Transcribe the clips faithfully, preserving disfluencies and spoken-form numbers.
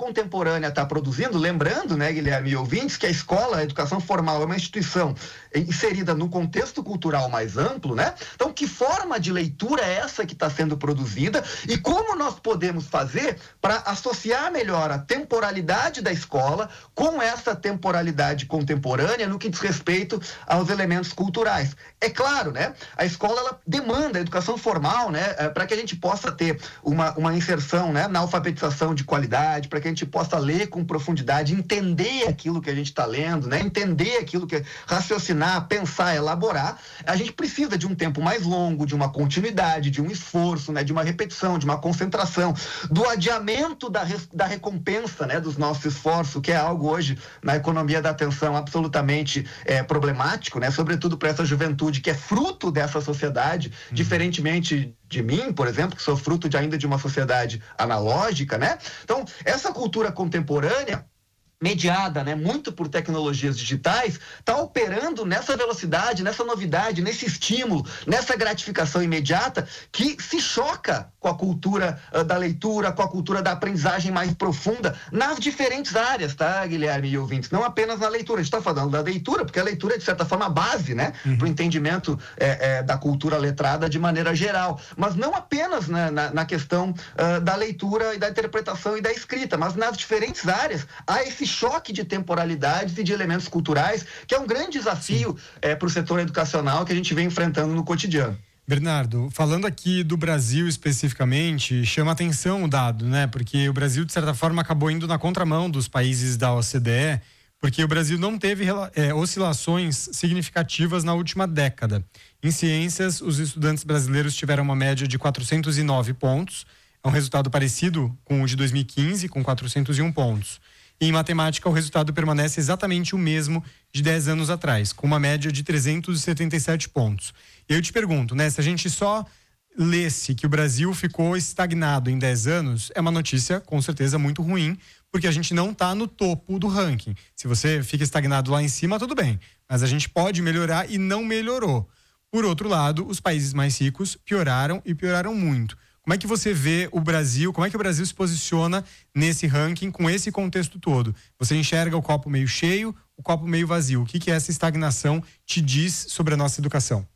contemporânea está produzindo, lembrando, né, Guilherme e ouvintes, que a escola, a educação formal é uma instituição inserida no contexto cultural mais amplo, né? Então, que forma de leitura é essa que está sendo produzida e como nós podemos fazer para associar melhor a temporalidade da escola com essa temporalidade contemporânea no que diz respeito aos elementos culturais. É claro, né? A escola, ela demanda a educação formal, né? Para que a gente possa ter uma, uma inserção, né, na alfabetização de qualidade, para que a gente possa ler com profundidade, entender aquilo que a gente está lendo, né? Entender aquilo que é raciocinar, pensar, elaborar. A gente precisa de um tempo mais longo, de uma continuidade, de um esforço, né? De uma repetição, de uma concentração, do adiamento da, res, da recompensa, né? Dos nossos esforços, que é algo hoje na economia da atenção absolutamente é, problemático, né? Sobretudo para essa juventude que é fruto dessa sociedade, uhum. diferentemente de mim, por exemplo, que sou fruto de, ainda de uma sociedade analógica, né? Então, essa cultura contemporânea, mediada, né, muito por tecnologias digitais, está operando nessa velocidade, nessa novidade, nesse estímulo, nessa gratificação imediata que se choca com a cultura uh, da leitura, com a cultura da aprendizagem mais profunda nas diferentes áreas, tá, Guilherme e ouvintes? Não apenas na leitura. A gente está falando da leitura, porque a leitura é, de certa forma, a base, né, uhum. para o entendimento é, é, da cultura letrada de maneira geral. Mas não apenas né, na, na questão uh, da leitura e da interpretação e da escrita, mas nas diferentes áreas há esse choque de temporalidades e de elementos culturais, que é um grande desafio é, para o setor educacional que a gente vem enfrentando no cotidiano. Bernardo, falando aqui do Brasil especificamente, chama atenção o dado, né? Porque o Brasil, de certa forma, acabou indo na contramão dos países da O C D E, porque o Brasil não teve é, oscilações significativas na última década. Em ciências, os estudantes brasileiros tiveram uma média de quatrocentos e nove pontos, é um resultado parecido com o de dois mil e quinze, com quatrocentos e um pontos. E em matemática, o resultado permanece exatamente o mesmo de dez anos atrás, com uma média de trezentos e setenta e sete pontos. E eu te pergunto, né, se a gente só lesse que o Brasil ficou estagnado em dez anos, é uma notícia com certeza muito ruim, porque a gente não está no topo do ranking. Se você fica estagnado lá em cima, tudo bem, mas a gente pode melhorar e não melhorou. Por outro lado, os países mais ricos pioraram e pioraram muito. Como é que você vê o Brasil, como é que o Brasil se posiciona nesse ranking com esse contexto todo? Você enxerga o copo meio cheio, o copo meio vazio? O que que essa estagnação te diz sobre a nossa educação?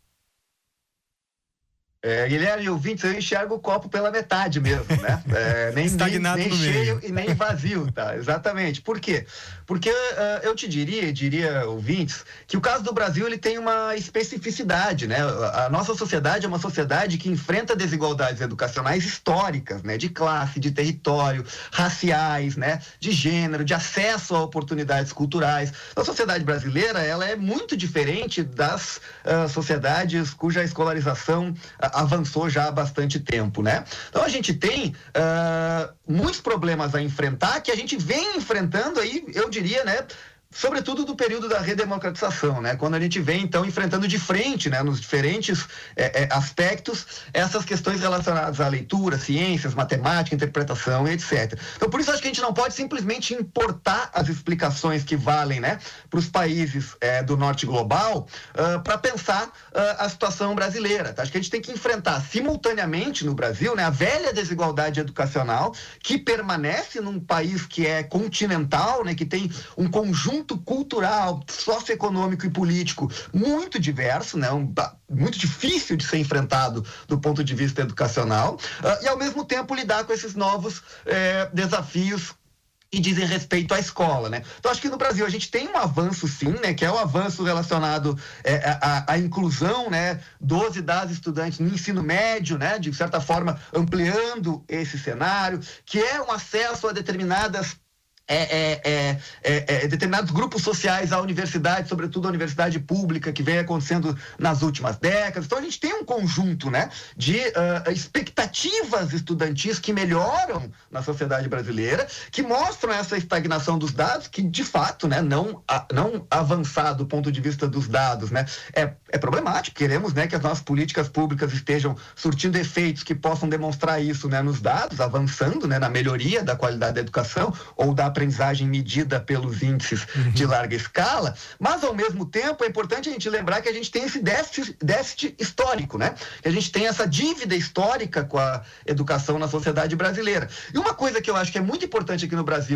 É, Guilherme, ouvintes, eu enxergo o copo pela metade mesmo, né? É, nem Estagnado nem, nem no cheio meio. E nem vazio, tá? Exatamente. Por quê? Porque uh, eu te diria, diria, ouvintes, que o caso do Brasil, ele tem uma especificidade, né? A, a nossa sociedade é uma sociedade que enfrenta desigualdades educacionais históricas, né? De classe, de território, raciais, né? De gênero, de acesso a oportunidades culturais. A sociedade brasileira, ela é muito diferente das uh, sociedades cuja escolarização avançou já há bastante tempo, né? Então a gente tem uh, muitos problemas a enfrentar que a gente vem enfrentando aí, eu diria, né? Sobretudo do período da redemocratização, né? Quando a gente vem, então, enfrentando de frente, né? Nos diferentes é, é, aspectos, essas questões relacionadas à leitura, ciências, matemática, interpretação e etcétera. Então, por isso, acho que a gente não pode simplesmente importar as explicações que valem, né? Para os países é, do norte global, uh, para pensar uh, a situação brasileira, tá? Acho que a gente tem que enfrentar simultaneamente no Brasil, né? A velha desigualdade educacional que permanece num país que é continental, né? Que tem um conjunto cultural, socioeconômico e político muito diverso, né? Um, muito difícil de ser enfrentado do ponto de vista educacional, uh, e ao mesmo tempo lidar com esses novos eh, desafios que dizem respeito à escola, né? Então, acho que no Brasil a gente tem um avanço, sim, né? Que é o avanço relacionado é, à, à inclusão, né? Dos e das estudantes no ensino médio, né? De certa forma, ampliando esse cenário, que é um acesso a determinadas É, é, é, é, é, determinados grupos sociais à universidade, sobretudo a universidade pública, que vem acontecendo nas últimas décadas. Então a gente tem um conjunto, né, de uh, expectativas estudantis que melhoram na sociedade brasileira, que mostram essa estagnação dos dados, que de fato, né, não, a, não avançar do ponto de vista dos dados, né, é, é problemático. Queremos, né, que as nossas políticas públicas estejam surtindo efeitos que possam demonstrar isso, né, nos dados, avançando, né, na melhoria da qualidade da educação ou da aprendizagem medida pelos índices uhum. de larga escala, mas ao mesmo tempo é importante a gente lembrar que a gente tem esse déficit, déficit histórico, né? Que a gente tem essa dívida histórica com a educação na sociedade brasileira. E uma coisa que eu acho que é muito importante aqui no Brasil,